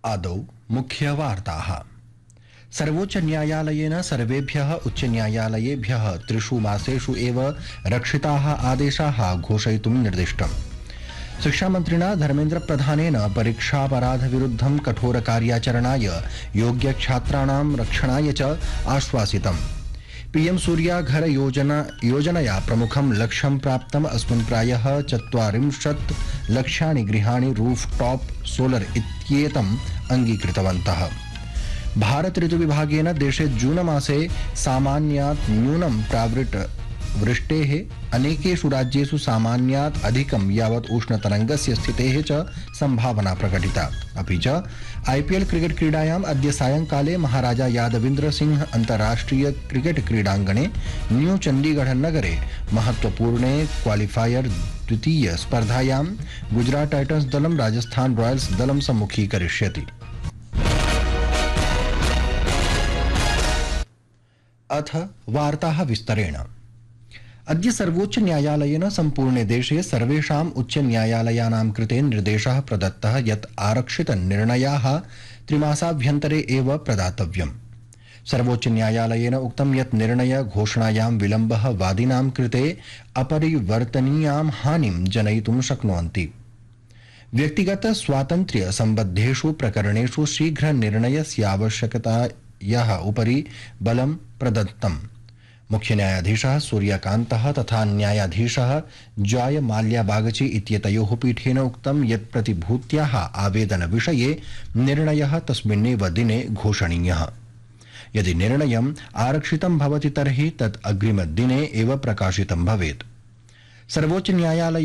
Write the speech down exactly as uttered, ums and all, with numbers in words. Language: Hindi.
आदौ मुख्यवार्ताः। सर्वोच्च न्यायालयेन सर्वेभ्यः उच्च न्यायालयेभ्यः त्रिषु मासेषु एव रक्षिताः आदेशाः घोषयितुं निर्दिष्टम्। शिक्षामन्त्रिणा धर्मेन्द्र प्रधानेन परीक्षापराधविरुद्धं कठोरकार्याचरणाय योग्यछात्राणां रक्षणाय च आश्वासितम्। पीएम सूर्या घर योजना योजनया प्रमुखं लक्ष्यं प्राप्तम्। अस्मिन् प्रायः चत्वारिंशत् लक्षाणि गृहाणि रूफटॉप सोलर इत्येतम् अङ्गीकृतवन्तः। भारत ऋतुविभागेन देशे जून मासे सामान्यात् न्यूनं प्रावृट् वृष्टेः अनेकेषु राज्येषु सामान्यात् अधिकं यावत् उष्णतरङ्गस्य स्थितेः च संभावना प्रकटिता। अपि च आईपीएल क्रिकेट क्रीडायाम् अद्य सायंकाले महाराजा यादविन्द्र सिंह अन्ताराष्ट्रिय क्रिकेट क्रीडाङ्गणे न्यू चण्डीगढ़ नगरे महत्वपूर्णे क्वालिफायर द्वितीय स्पर्धायां गुजरात टाइटन्स दलं राजस्थान रॉयल्स दलं सम्मुखीकरिष्यति। अथ वार्ताः विस्तरेण। अद्य सर्वोच्च न्यायालयेन सम्पूर्णे देशे सर्वेषाम् उच्च न्यायालयानां कृते निर्देशः प्रदत्तः यत् आरक्षित निर्णयाः त्रिमासाभ्यन्तरे एव प्रदातव्यम्। सर्वोच्च न्यायालयेन उक्तं यत् निर्णय घोषणायां विलम्बः वादिनां कृते अपरिवर्तनीयां हानिं जनयितुं शक्नुवन्ति। व्यक्तिगत स्वातन्त्र्य सम्बद्धेषु प्रकरणेषु शीघ्र निर्णयस्यावश्यकतायाः उपरि बलं प्रदत्तम्। मुख्य न्यायाधीशः सूर्यकान्तः तथा न्यायाधीशः जॉय माल्या बागची इत्येतयोः पीठेन उक्तं यत् प्रतिभूत्याः आवेदनविषये निर्णयः तस्मिन्नेव दिने घोषणीयः। यदि निर्णयम् आरक्षितं भवति तर्हि तत् अग्रिमदिने एव प्रकाशितं भवेत्। सर्वोच्च न्यायालय